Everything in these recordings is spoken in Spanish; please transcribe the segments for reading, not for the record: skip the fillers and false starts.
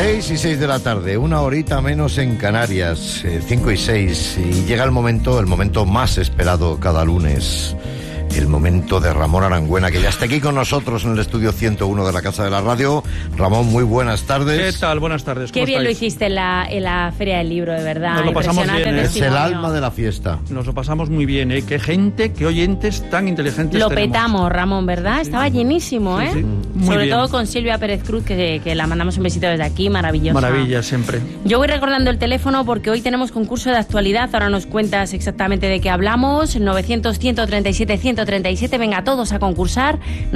6:06 de la tarde, una horita menos en Canarias, 5:06, y llega el momento más esperado cada lunes. El momento de Ramón Arangüena, que ya está aquí con nosotros en el estudio 101 de la Casa de la Radio. Ramón, muy buenas tardes. ¿Qué tal? Buenas tardes. Qué bien estáis? lo hiciste en la Feria del Libro, de verdad. Nos lo pasamos bien, ¿eh? Es el alma de la fiesta. Nos lo pasamos muy bien, ¿eh? Qué gente, qué oyentes tan inteligentes Lo tenemos. petamos, Ramón, ¿verdad? Sí. Estaba llenísimo, ¿eh? Sí, sí. Muy Sobre bien. todo con Silvia Pérez Cruz, que la mandamos un besito desde aquí, maravillosa. Maravilla, siempre. Yo voy recordando el teléfono porque hoy tenemos concurso de actualidad. Ahora nos cuentas exactamente de qué hablamos. 900-137-137. Venga, todos a concursar.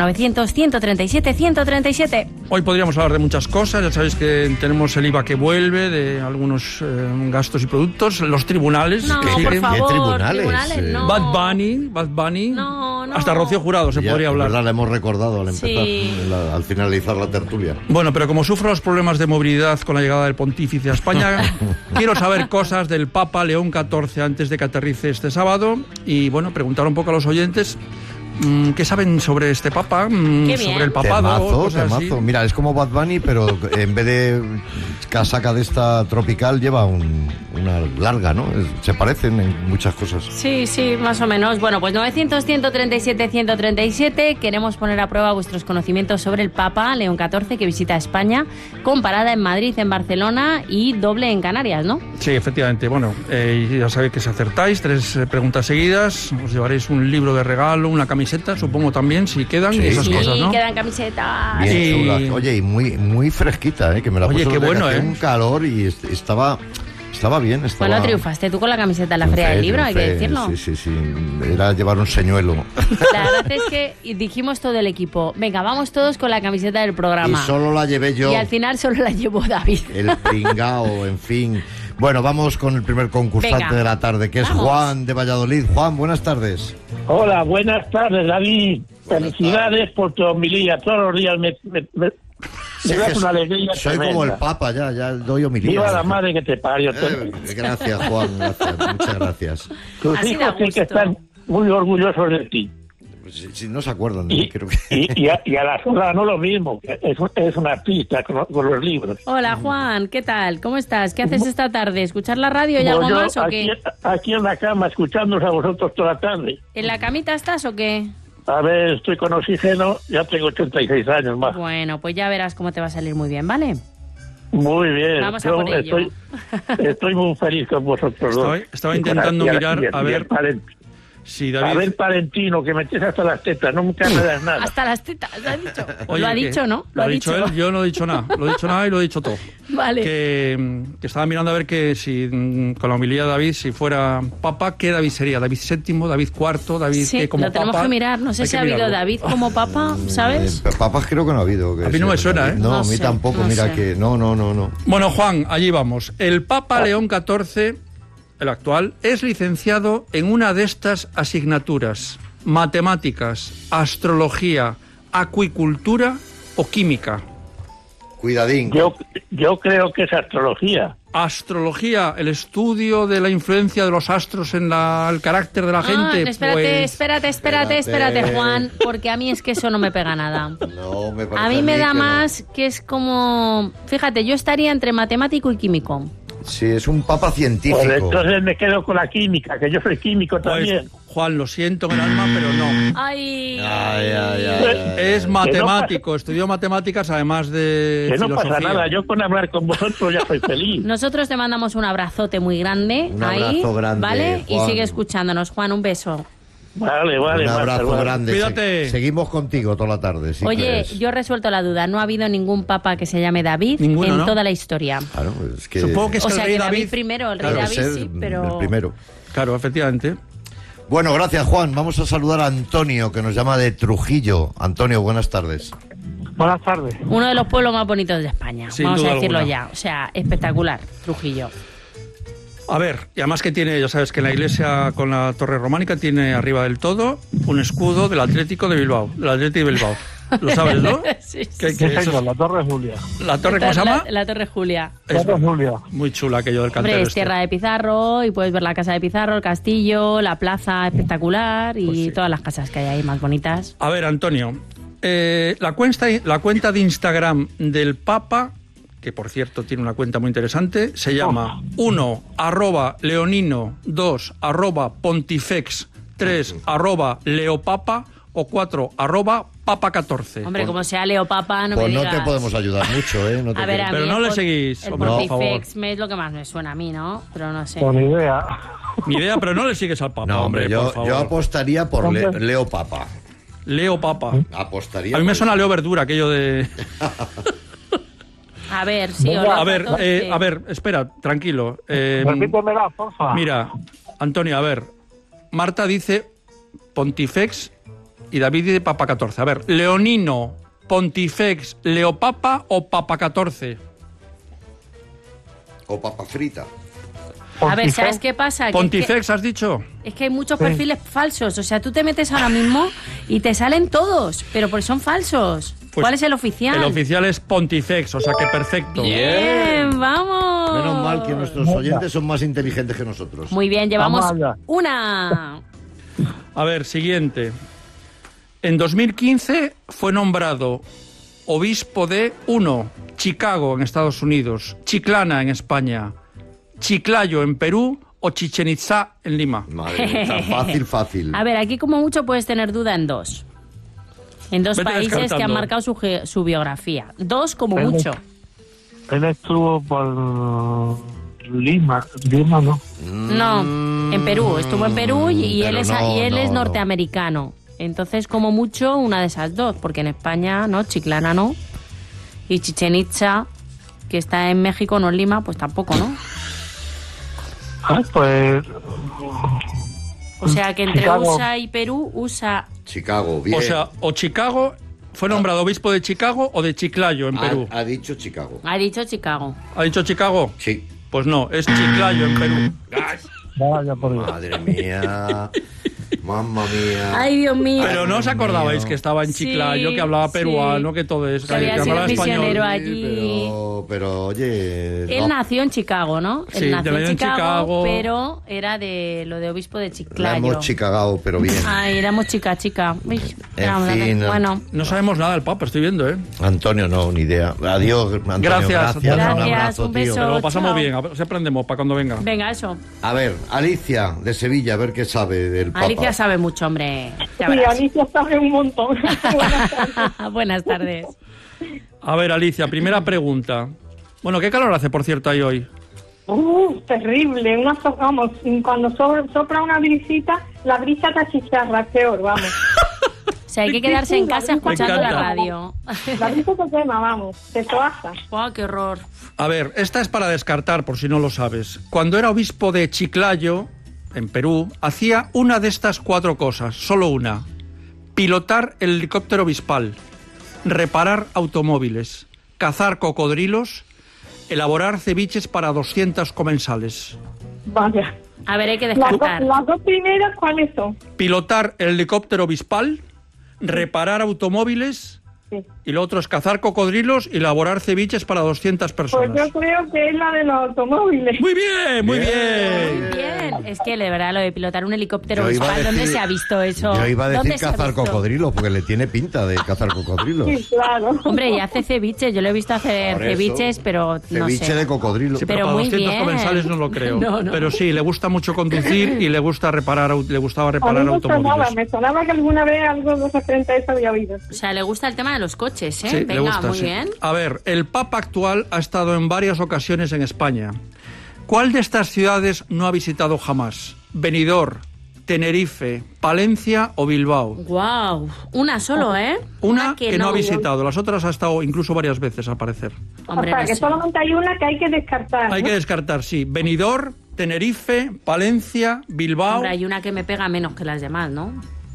900-137-137. Hoy podríamos hablar de muchas cosas. Ya sabéis que tenemos el IVA que vuelve, de algunos gastos y productos, los tribunales. No, que por siguen. favor, ¿Qué tribunales? no. Bad Bunny. No. Hasta Rocío Jurado se podría hablar. La hemos recordado al empezar, Sí. al finalizar la tertulia. Bueno, pero como sufro los problemas de movilidad con la llegada del pontífice a España, quiero saber cosas del Papa León XIV antes de que aterrice este sábado y, bueno, preguntar un poco a los oyentes qué saben sobre este Papa, Qué bien. sobre el papado, cosas así. Temazo. Mira, es como Bad Bunny, pero en vez de casaca de esta tropical lleva una larga, ¿no? Se parecen en muchas cosas. Sí, más o menos. Bueno, pues 900-137-137. Queremos poner a prueba vuestros conocimientos sobre el Papa León XIV, que visita España, con parada en Madrid, en Barcelona y doble en Canarias, ¿no? Sí, efectivamente. Bueno, ya sabéis que si acertáis 3 preguntas seguidas, os llevaréis un libro de regalo, una camiseta, supongo también, si quedan, Sí. y esas cosas, ¿no? Quedan camisetas. Bien Y- chula. Oye, y muy fresquita, que me la Oye, puse qué el otro día, bueno, que hacía ¿eh? un calor y estaba bien. Bueno, triunfaste tú con la camiseta en la Feria del Libro, hay que decirlo. Sí. Era llevar un señuelo. La verdad es que dijimos todo el equipo, venga, vamos todos con la camiseta del programa. Y solo la llevé yo. Y al final solo la llevó David. El pringao, en fin. Bueno, vamos con el primer concursante Venga. de la tarde, que es Vamos. Juan de Valladolid. Juan, buenas tardes. Hola, buenas tardes, David. Felicidades por tu homilía. Todos los días me das una alegría Soy tremenda. como el Papa, ya doy homilías. Viva la madre que te parió. Gracias, Juan, gracias, muchas gracias. Tus Así da hijos tienen que gusto. estar muy orgullosos de ti. Si no se acuerdan de mí, Y, creo que... y a la sola no lo mismo. Es un artista con los libros. Hola Juan, ¿qué tal? ¿Cómo estás? ¿Qué haces esta tarde? ¿Escuchar la radio y algo Pues yo más o qué? aquí en la cama, escuchándonos a vosotros toda la tarde. ¿En la camita estás o qué? A ver, estoy con oxígeno, ya tengo 86 años más. Bueno, pues ya verás cómo te va a salir muy bien, ¿vale? Muy bien. Vamos a por ello. Estoy muy feliz con vosotros dos. Estaba Y con intentando y mirar, y a ver, el Palent- sí, A David. ver, Palentino, que metes hasta las tetas, nunca me das nada. Hasta las tetas, ¿lo ha dicho? Oye, lo ha que- dicho, ¿no? Lo ha dicho él, yo no he dicho nada. Lo he dicho nada y lo he dicho todo. Vale. Que estaba mirando a ver que si con la homilía de David, si fuera Papa, ¿qué David sería? ¿David VII, David IV, David Sí, qué como lo tenemos Papa? que mirar. No sé Hay si que ha habido mirarlo. David como Papa, ¿sabes? Papas creo que no ha habido. A mí no me suena, ¿eh? No, No a mí sé, tampoco, no mira sé. que... No. Bueno, Juan, allí vamos. El Papa León XIV, el actual, es licenciado en una de estas asignaturas: matemáticas, astrología, acuicultura o química. Cuidadín. Yo creo que es astrología. Astrología, el estudio de la influencia de los astros en el carácter de la gente. Espérate, Espérate. Juan, porque a mí es que eso no me pega nada. No, me parece A mí me da que no. más que es como... Fíjate, yo estaría entre matemático y químico. Sí, es un papa científico. Pues entonces me quedo con la química, que yo soy químico también. Juan, lo siento en el alma, pero no. Ay. Ay. Es matemático, estudió matemáticas además de Que no filosofía. pasa nada, yo con hablar con vosotros ya soy feliz. Nosotros te mandamos un abrazote muy grande Un ahí, abrazo grande, ¿vale? Y Juan. sigue escuchándonos, Juan, un beso. Vale, Un Marta, abrazo vale. grande. Cuídate. Seguimos contigo toda la tarde. si Oye, quieres. yo he resuelto la duda. No ha habido ningún papa que se llame David Ninguno, en ¿no? toda la historia. Claro, es que... Supongo que es O que sea el rey que David David... primero, el rey Claro, David ser sí, pero... el primero. Claro, efectivamente. Bueno, gracias, Juan. Vamos a saludar a Antonio, que nos llama de Trujillo. Antonio, buenas tardes. Buenas tardes. Uno de los pueblos más bonitos de España, Sin vamos a duda decirlo alguna. ya. O sea, espectacular, Trujillo. A ver, y además que tiene, ya sabes que en la iglesia con la torre románica tiene arriba del todo un escudo del Atlético de Bilbao, del Atlético de Bilbao. Lo sabes, ¿no? Sí, sí, Que sí. eso es- la Torre Julia. la torre, ¿cómo se llama? La Torre Julia. Es Julia. muy chula aquello del cantero. Hombre, es este. tierra de Pizarro y puedes ver la casa de Pizarro, el castillo, la plaza espectacular y Pues sí. todas las casas que hay ahí más bonitas. A ver, Antonio, la cuenta de Instagram del Papa, que por cierto tiene una cuenta muy interesante, se llama 1 @leonino, 2 @pontifex, 3 @leopapa o 4 @papa14. Hombre, como sea Leopapa, no Pues me no digas. te podemos ayudar mucho, ¿eh? No te A ver, queremos. a Pero mí no el le pon- seguís, El hombre, por Pontifex es lo que más me suena a mí, ¿no? Pero no sé. Con idea. Ni idea, pero no le sigues al Papa, No, hombre, por favor. yo apostaría por Hombre. Leo Papa. Leo Papa. Apostaría. A mí me por suena Leo Verdura, aquello de... A ver, sí, Venga. o A ver, 14. espera, tranquilo. Repítemela, porfa. Mira, Antonio, a ver. Marta dice Pontifex y David dice Papa 14. A ver, Leonino, Pontifex, Leopapa o Papa 14. O papa frita. A ver, ¿sabes qué pasa? Que Pontifex, ¿has dicho? es que hay muchos perfiles falsos. O sea, tú te metes ahora mismo y te salen todos, pero porque son falsos. Pues ¿Cuál es el oficial? El oficial es Pontifex, o sea que perfecto. Bien, vamos. Menos mal que nuestros oyentes son más inteligentes que nosotros. Muy bien, llevamos Vamos allá. una. A ver, siguiente. En 2015 fue nombrado obispo de 1. Chicago, en Estados Unidos, Chiclana, en España, Chiclayo, en Perú o Chichén Itzá, en Lima. Madre mía, fácil. A ver, aquí como mucho puedes tener duda en dos. En dos Vete países que descartando. han marcado su biografía. Dos como Él- mucho. Él estuvo por Lima. Lima, ¿no? No, en Perú. Estuvo en Perú y él, Pero es, no, y él es no. norteamericano. Entonces, como mucho, una de esas dos. Porque en España, no, Chiclana no. Y Chichén Itzá, que está en México, no en Lima, pues tampoco, ¿no? Ah, pues O sea que entre Chicago. USA y Perú, USA... Chicago, bien. O sea, o Chicago, fue nombrado obispo de Chicago o de Chiclayo, en Perú. Ha dicho Chicago. Ha dicho Chicago. ¿Ha dicho Chicago? Sí. Pues no, es Chiclayo, en Perú. vaya por Dios. Madre mía. Mamma mía. Ay, Dios mío. Pero no os acordabais mío. que estaba en Sí, Chiclayo, que hablaba peruano, sí. que todo eso, Que había que sido hablaba misionero español. allí. Pero oye. Él no. nació en Chicago, ¿no? Sí, Él nació nació en en Chicago, Chicago. pero era de lo de obispo de La Chiclayo. hemos chicagado, pero bien. Ay, éramos chica. Uy, éramos fin. bueno, No sabemos nada del Papa, estoy viendo, ¿eh? Antonio, no, ni idea. Adiós, Antonio. Gracias. Un Gracias, abrazo, un tío. beso. Pero lo pasamos chao. bien, a ver si aprendemos para cuando venga. venga, eso. A ver, Alicia, de Sevilla, a ver qué sabe del Papa. Alicia sabe mucho, hombre. Ya Sí, verás. Alicia sabe un montón. Buenas tardes. Buenas tardes. A ver, Alicia, primera pregunta. Bueno, ¿qué calor hace, por cierto, ahí hoy? Terrible. Vamos, cuando sopra una brisita, la brisa te achicharra, peor, vamos. O sea, hay que quedarse en casa escuchando la encanta. radio. La brisa te quema, vamos, te soaza. ¡Wow, qué horror! A ver, esta es para descartar, por si no lo sabes. Cuando era obispo de Chiclayo, en Perú, hacía una de estas 4 cosas, solo una. Pilotar el helicóptero obispal, reparar automóviles, cazar cocodrilos, elaborar ceviches para 200 comensales. Vaya. A ver, hay que Las descartar. dos primeras, ¿cuáles son? Pilotar el helicóptero obispal, reparar automóviles Sí. y lo otro es cazar cocodrilos y elaborar ceviches para 200 Pues personas. yo creo que es la de los automóviles. Muy bien, muy bien. Bien, es que de verdad lo de pilotar un helicóptero Yo iba a obispal, ¿dónde decir- se ha visto eso? Yo iba a ¿Dónde decir se ha cazar visto? cocodrilos, porque le tiene pinta de cazar cocodrilos. Sí, claro. Hombre, y hace ceviches, yo lo he visto hacer Por eso, ceviches, pero no Ceviche sé. de cocodrilo. Sí, pero Pero para muy 200 bien. comensales no lo creo. No, no. Pero sí, le gusta mucho conducir y le gustaba reparar A mí automóviles. me sonaba que alguna vez algo referente a eso había oído. O sea, le gusta el tema de los coches, ¿eh? Sí, le Venga, gusta, muy sí. bien. A ver, el Papa actual ha estado en varias ocasiones en España. ¿Cuál de estas ciudades no ha visitado jamás? Benidorm, Tenerife, Palencia o Bilbao. Guau, una solo, ¿eh? Una que no ha visitado, las otras ha estado incluso varias veces, al parecer. Hombre, o sea, no que sé. solamente hay una que hay que descartar. Hay ¿no? que descartar, sí. Benidorm, Tenerife, Palencia, Bilbao. Hombre, hay una que me pega menos que las demás, ¿no?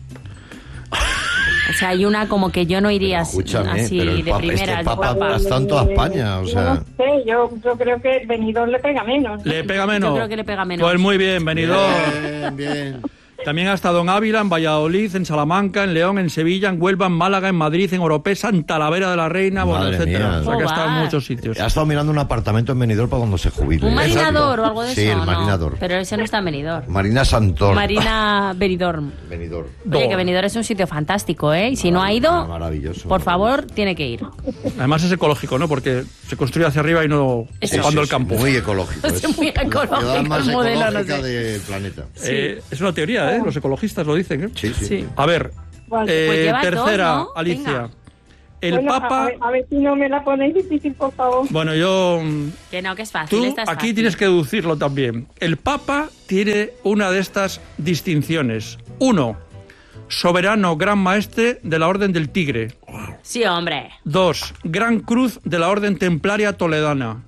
O sea, hay una como que yo no iría Escúchame, así pero el de Papa, primeras. este Papa de ha estado en toda España, o Yo sea... no sé, yo creo que Benidorm le pega menos. ¿Le pega menos? Yo creo que le pega menos. Pues muy bien, Benidorm. Bien, bien. También ha estado en Ávila, en Valladolid, en Salamanca, en León, en Sevilla, en Huelva, en Málaga, en Madrid, en Oropesa, en Talavera de la Reina, bueno, Madre etcétera. mía. O sea, que ha estado en Joder. muchos sitios. Ha estado mirando un apartamento en Benidorm para cuando se jubile. ¿Un marinador Exacto. o algo de Sí, eso? el No, marinador. pero ese no está en Benidorm. Marina Santor. Marina Benidorm. Benidorm. Oye, que Benidorm es un sitio fantástico, ¿eh? Y si no ha ido, Maravilloso. por favor, tiene que ir. Además es ecológico, ¿no? Porque se construye hacia arriba y no Eso. ocupando el campo. Muy ecológico. Es muy ecológico la ciudad más el modelo, no ecológica sé. del planeta. Es una teoría, ¿eh? Los ecologistas lo dicen, ¿eh? Sí, sí. Sí. A ver, Vale. Pues llevas tercera, dos, ¿no? Alicia. Venga. El Bueno, Papa... a ver si no me la ponéis difícil, por favor. Bueno, yo... Que no, que es fácil. Tú esta es aquí fácil. tienes que deducirlo también. El Papa tiene una de estas distinciones. 1. Soberano Gran Maestre de la Orden del Tigre. Sí, hombre. 2. Gran Cruz de la Orden Templaria Toledana.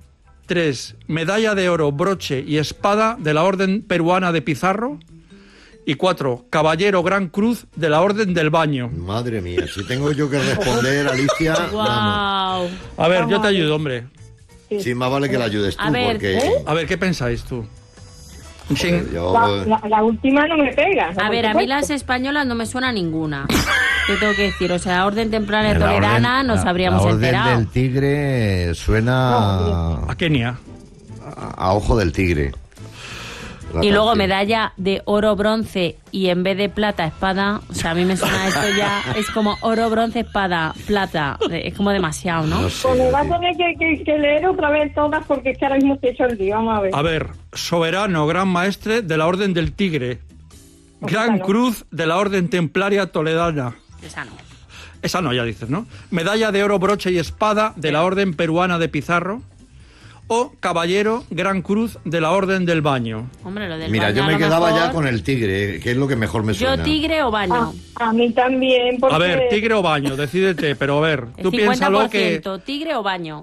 3. Medalla de oro, broche y espada de la Orden Peruana de Pizarro. Y 4. Caballero Gran Cruz de la Orden del Baño. Madre mía, si tengo yo que responder, Alicia, vamos. Wow. A ver, yo te ayudo, hombre. Sí, más vale que la ayudes tú, A ver, porque... A ver, ¿qué pensáis tú? Joder, Sí. yo... La última no me pega. A ver, a mí las españolas no me suena ninguna. Te tengo que decir, o sea, Orden Templaria La Toledana orden- nos habríamos la Orden enterado. del Tigre suena A Kenia. a ojo del tigre. La Y luego canción. medalla de oro, bronce y en vez de plata, espada. O sea, a mí me suena esto ya. Es como oro, bronce, espada, plata. Es como demasiado, ¿no? No sé, Pues me va a tío. tener que leer otra vez todas porque es que ahora mismo te he hecho el día. Vamos a ver. A ver, Soberano Gran Maestre de la Orden del Tigre. Gran Bueno. Cruz de la Orden Templaria Toledana. Esa no. Esa no, ya dices, ¿no? Medalla de oro, broche y espada de la Orden Peruana de Pizarro. O Caballero Gran Cruz de la Orden del Baño. Hombre, lo del Mira, baño yo a me lo quedaba mejor- ya con el tigre, que es lo que mejor me suena. Yo tigre o baño. A mí también. Porque... A ver, tigre o baño, decídete, pero a ver, El tú piénsalo 50%, que... tigre o baño.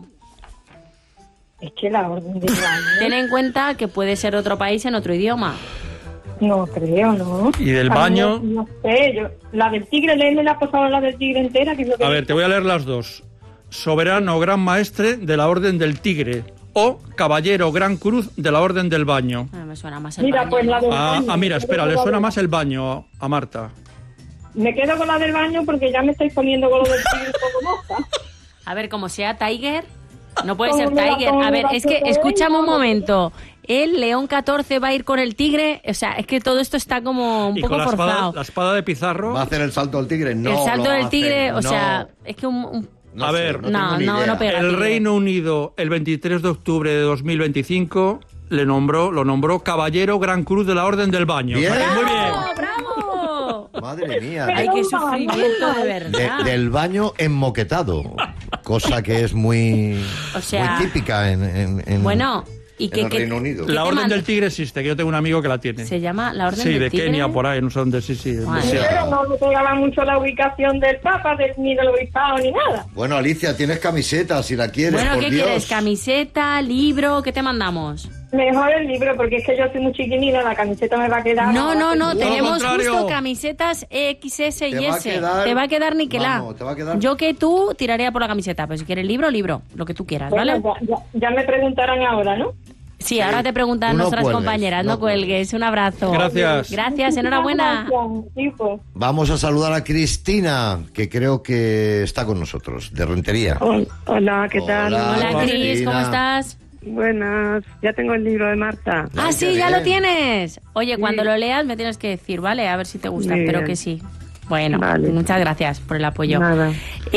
Es que la orden del baño. Ten en cuenta que puede ser otro país en otro idioma. No creo, ¿no? ¿Y del A mí baño? No sé, yo. La del tigre, léeme la pasada, la del tigre entera. Que es lo que A ver, te voy a leer las dos. Soberano Gran Maestre de la Orden del Tigre. O Caballero Gran Cruz de la Orden del Baño. Me suena más el Mira, baño. pues la del baño. Mira, espera, le suena más el baño a Marta. Me quedo con la del baño porque ya me estáis poniendo con lo del tigre como moza. A ver, como sea Tiger, no puede ¿Cómo ser me va- Tiger. cómo A me ver, va a es que hacer escúchame un ella? momento. El León 14 va a ir con el tigre. O sea, es que todo esto está como un Y poco con forzado. la espada de Pizarro. ¿Va a hacer el salto al tigre? No. El salto lo va del a tigre, hacer, o no. sea, es que A ver, tengo no, ni no, idea. no pega. El tigre. Reino Unido, el 23 de octubre de 2025, lo nombró Caballero Gran Cruz de la Orden del Baño. Bien. O sea que muy bien. ¡Bravo, bravo! Madre mía. Ay, qué sufrimiento de verdad. Del baño enmoquetado, cosa que es muy, O sea, muy típica en Bueno, ¿y en qué, el Reino Unido. ¿Qué La te Orden manda? del Tigre existe, que yo tengo un amigo que la tiene. Se llama la Orden Sí, del de Tigre. Kenia, por ahí, no sé dónde, sí. Madre Sí. mía. Pero no me pegaba mucho la ubicación del Papa, ni del obispado, ni nada. Bueno, Alicia, tienes camiseta si la quieres, Bueno, por ¿qué Dios. quieres? ¿Camiseta, libro? ¿Qué te mandamos? Mejor el libro, porque es que yo soy muy chiquinina, la camiseta me va a quedar... No, no, no, Todo tenemos lo contrario. justo camisetas XS y Te va a S. quedar- Te va a quedar niquelá. Vamos, te va a quedar- Yo que tú tiraría por la camiseta, pero si quieres libro, libro, lo que tú quieras, Bueno, ¿vale? ya me preguntarán ahora, ¿no? Sí, ahora te preguntan Tú no nuestras cuelgues, compañeras, no no cuelgues. Un abrazo. Gracias. Gracias, enhorabuena. Gracias, sí, pues. Vamos a saludar a Cristina, que creo que está con nosotros, de Rentería. Hola, ¿qué tal? Hola. Hola, Cris, Cristina. ¿cómo estás? Buenas, ya tengo el libro de Marta. Ah, Ay, sí, qué ya bien. lo tienes. Oye, cuando lo leas me tienes que decir, ¿vale? A ver si te gusta, Muy espero bien. que sí. Bueno, Vale. muchas gracias por el apoyo. Nada.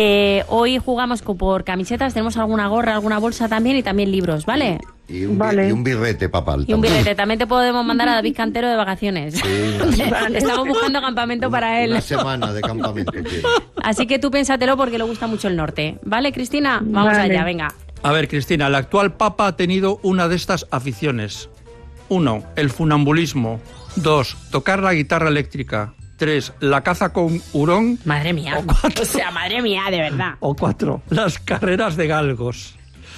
Hoy jugamos por camisetas, tenemos alguna gorra, alguna bolsa también y también libros, ¿vale? Y un, Vale. y un birrete, papal. Y un también. billete. También te podemos mandar a David Cantero de vacaciones. Sí, Estamos buscando campamento para él. Una semana de campamento. quiero. Así que tú piénsatelo porque le gusta mucho el norte. ¿Vale, Cristina? Vamos Vale. allá, venga. A ver, Cristina, el actual Papa ha tenido una de estas aficiones. 1. El funambulismo. 2. Tocar la guitarra eléctrica. 3. La caza con hurón. Madre mía. O cuatro. O sea, madre mía, de verdad. O 4. Las carreras de galgos.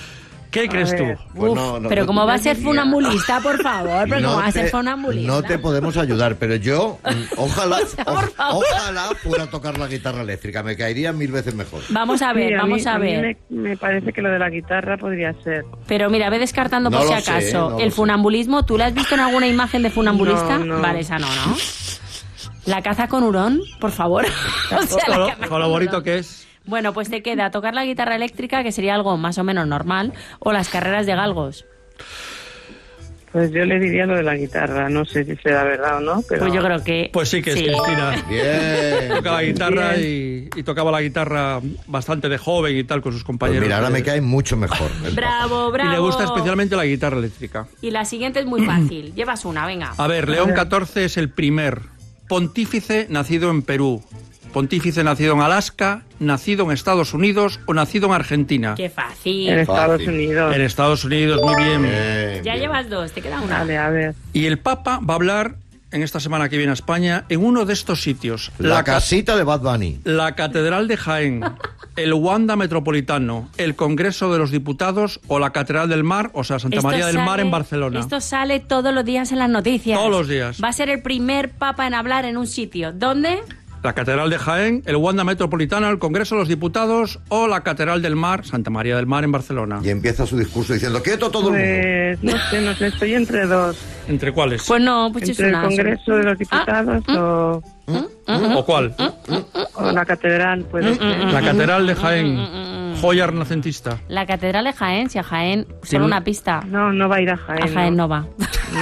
¿Qué crees tú? Pues Uf, no, pero como va a ser diría. funambulista, por favor, pero como va a ser te- funambulista. no te podemos ayudar, pero yo, ojalá, por favor. ojalá pudiera tocar la guitarra eléctrica, me caería 1000 veces mejor. Vamos a ver, Sí, vamos a mí ver. me parece que lo de la guitarra podría ser. Pero mira, ve descartando No por si lo sé, acaso. no lo El sé. funambulismo, ¿tú la has visto en alguna imagen de funambulista? No, no. Vale, esa no, ¿no? La caza con hurón, por favor. O sea, la caza Con lo bonito hurón. que es. Bueno, pues te queda tocar la guitarra eléctrica, que sería algo más o menos normal, o las carreras de galgos. Pues yo le diría lo de la guitarra, no sé si será verdad o no, pero... Pues yo creo que... Pues sí que es Cristina. Bien. Toca la guitarra y tocaba la guitarra bastante de joven y tal con sus Pues compañeros. mira, ahora me cae mucho mejor. Bravo, bravo. Y le gusta especialmente la guitarra eléctrica. Y la siguiente es muy fácil. Llevas una, venga. A ver, León XIV es el primer pontífice nacido en Perú, pontífice nacido en Alaska, nacido en Estados Unidos o nacido en Argentina. Qué En fácil. Estados Fácil. Unidos. En Estados Unidos, muy bien. Ya Bien. llevas dos, te queda una. Vale, a ver. Y el Papa va a hablar en esta semana que viene a España en uno de estos sitios. La ca- casita de Bad Bunny. la Catedral de Jaén, el Wanda Metropolitano, el Congreso de los Diputados o la Catedral del Mar, o sea, Santa Esto María del Mar sale- en Barcelona. Esto sale todos los días en las noticias. Todos los días. Va a ser el primer papa en hablar en un sitio. ¿Dónde? La Catedral de Jaén, el Wanda Metropolitano, el Congreso de los Diputados o la Catedral del Mar, Santa María del Mar en Barcelona. Y empieza su discurso diciendo, quieto todo el mundo. Pues no sé, estoy entre dos. ¿Entre cuáles? Pues no, pues es Entre el una. Congreso de los Diputados ¿O cuál? o la Catedral, puede ser. La Catedral de Jaén, joya renacentista. La Catedral de Jaén, si a Jaén, Sí. solo una pista. No, no va a ir a Jaén. A Jaén no va.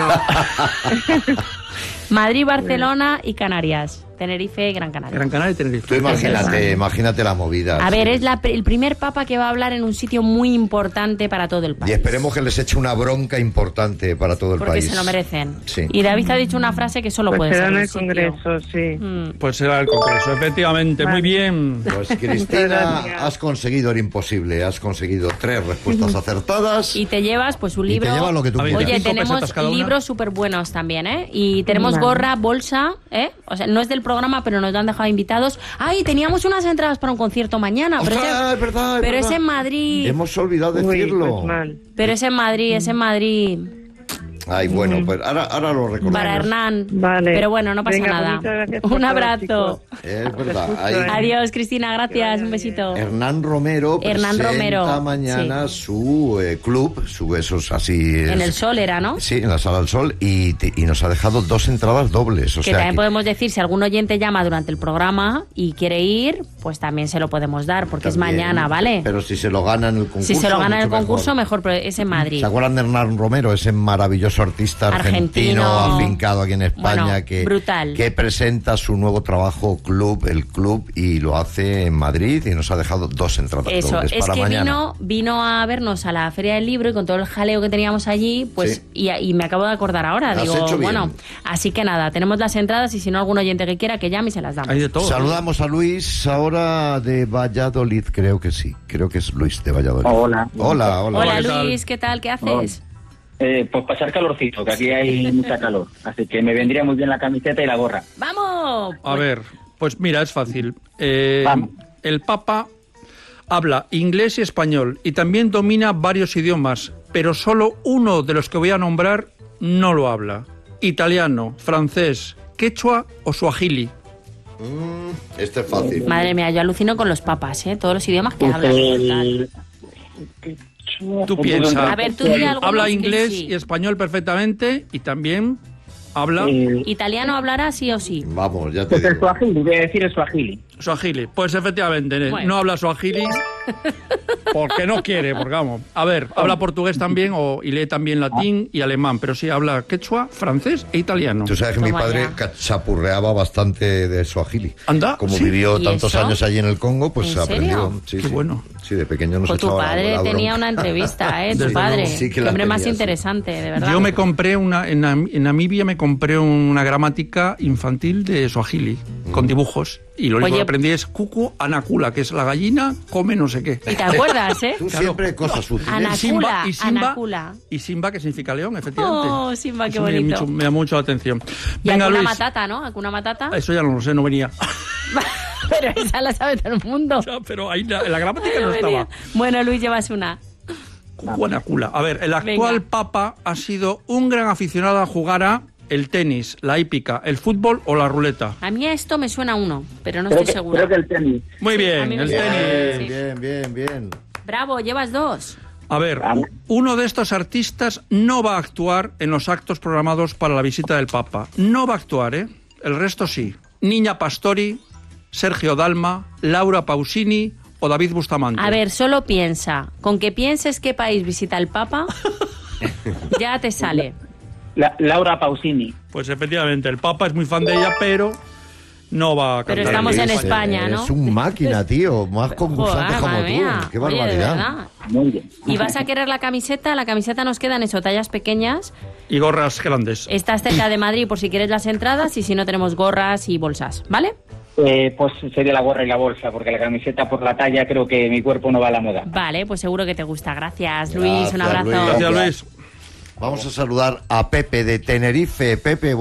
Madrid, Barcelona y Canarias. Tenerife y Gran Canaria. Gran Canaria y Tú Tenerife. imagínate la movida. A ver, sí. es el primer papa que va a hablar en un sitio muy importante para todo el Y país. esperemos que les eche una bronca importante para todo el Porque país. se lo merecen. Sí. Y David ha dicho una frase que solo Pues puede será ser en un el sitio. Congreso, sí. Mm. Pues será el Congreso, efectivamente. Muy bien. Pues Cristina, gracias. has conseguido el imposible. Has conseguido 3 respuestas acertadas. Y te llevas pues un Y te libro. llevas lo que tú A ver, quieras. Oye, 25 tenemos pesetas cada una. libros súper buenos también, ¿eh? Y tenemos Vale. gorra, bolsa, ¿eh? O sea, no es del programa, pero nos lo han dejado invitados. ¡Ay, teníamos unas entradas para un concierto mañana! Pero, ¡Ostras, es verdad, es pero es verdad! en Madrid. Hemos olvidado Uy, decirlo. pues mal. Pero es en Madrid, es en Madrid. Ay, bueno, pues ahora lo recordamos. Para Hernán. Vale. Pero bueno, no pasa Venga, pues nada. muchas gracias por Un todo, abrazo. chicos. Es verdad. Te Ahí- escucho, Adiós, Cristina, gracias. Un besito. Hernán Romero Hernán presenta Romero, mañana su club, esos así... En el Sol era, ¿no? Sí, en la Sala del Sol, y nos ha dejado 2 entradas dobles. O Que sea también que- podemos decir, si algún oyente llama durante el programa y quiere ir, pues también se lo podemos dar, porque es también, mañana, ¿vale? Pero si se lo gana en el concurso... Si se lo gana en el mucho concurso, mejor, pero es en Madrid. ¿Se acuerdan de Hernán Romero, ese maravilloso artista argentino Argentino. afincado aquí en España Bueno, que, brutal. que presenta su nuevo trabajo el club, y lo hace en Madrid, y nos ha dejado 2 entradas Eso, dobles es para que mañana? vino a vernos a la Feria del Libro y con todo el jaleo que teníamos allí, pues Sí. y me acabo de acordar ahora. Has Digo, hecho bien. bueno, así que nada, tenemos las entradas y si no algún oyente que quiera que llame y se las damos. Hay de todo. Saludamos a Luis ahora de Valladolid, creo que sí. Creo que es Luis de Valladolid. Hola. Hola. Hola ¿qué tal? Luis, ¿qué tal? ¿Qué haces? Pues pasar calorcito, que aquí hay mucha calor. Así que me vendría muy bien la camiseta y la gorra. ¡Vamos! A ver, pues mira, es fácil. Vamos. El Papa habla inglés y español y también domina varios idiomas, pero solo uno de los que voy a nombrar no lo habla. Italiano, francés, quechua o suajili. Este es fácil. Madre mía, yo alucino con los papas, ¿eh? Todos los idiomas que Pues hablan. el- Tú piensa. A ver, tú di algunos Habla que inglés sí. y español perfectamente y también habla ¿Italiano hablará sí o sí? Vamos, ya te Pues el digo. suajili, voy a decir el suajili. suajili. Pues efectivamente, Bueno. no habla suajili porque no quiere, porque vamos. A ver, habla portugués también y lee también latín y alemán, pero sí habla quechua, francés e italiano. Tú sabes que mi Toma padre ya. chapurreaba bastante de Swahili. Anda, Como ¿sí? vivió ¿Y tantos eso? años allí en el Congo, pues ¿En aprendió. serio? Sí, Qué sí. bueno. Sí, de pequeño nos Pues tu echaba padre la tenía bronca. una entrevista, ¿eh? Tu Desde padre. luego, sí que Qué la hombre más tenía, sí. interesante, de verdad. Yo me compré en Namibia me compré una gramática infantil de Swahili con dibujos y lo único Oye. que aprendí es cucu anacula, que es la gallina come no sé qué. ¿Y te acuerdas, eh? Tú siempre cosas útiles. Anacula, y Simba, anacula. y Simba, que significa león, efectivamente. Oh, Simba, qué Eso me bonito. llama mucho la atención. Y Venga, Hakuna Luis. Matata, ¿no? Hakuna Matata. Eso ya no lo sé, no venía. Pero esa la sabe todo el mundo. Ya, pero ahí la gramática no No venía. estaba. Bueno, Luis, llevas una. Guanacula. A ver, el actual Venga. Papa ha sido un gran aficionado a jugar a el tenis, la hípica, el fútbol o la ruleta. A mí esto me suena uno, pero no Creo estoy que, segura. creo que el tenis. Muy Sí, a bien, mí me el suena. tenis. Bien, bien, bien. Bravo, llevas 2. A ver, uno de estos artistas no va a actuar en los actos programados para la visita del Papa. No va a actuar, ¿eh? El resto sí. Niña Pastori, Sergio Dalma, Laura Pausini o David Bustamante. A ver, solo piensa. Con que pienses qué país visita el Papa, ya te sale. Laura Pausini. Pues efectivamente, el Papa es muy fan de ella, pero no va a cantar. Pero estamos en Luis, España, ¿no? Es un máquina, tío. Más concursante Joder, como madre mía. tú. Qué Oye, de barbaridad. verdad. Muy bien. ¿Y vas a querer la camiseta? La camiseta nos quedan eso, tallas pequeñas. Y gorras grandes. Estás cerca de Madrid por si quieres las entradas y si no tenemos gorras y bolsas, ¿vale? Pues sería la gorra y la bolsa, porque la camiseta por la talla creo que mi cuerpo no va a la moda. Vale, pues seguro que te gusta. Gracias, Luis. Un Gracias, abrazo. Luis. Gracias, Luis. Vamos a saludar a Pepe de Tenerife. Pepe,